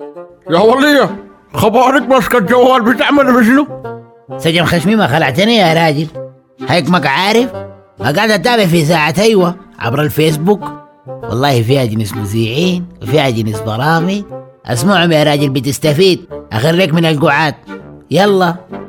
يا ولية، خبارك ماسكة الجوال بتعمل بشنو؟ سجن خشمي ما خلعتني يا راجل. هيكمك عارف قاعد اتابع في ساعة ايوه عبر الفيسبوك. والله فيها جنس مذيعين وفيها جنس برامج. اسمعهم يا راجل بتستفيد. اخرك من القعاد. يلا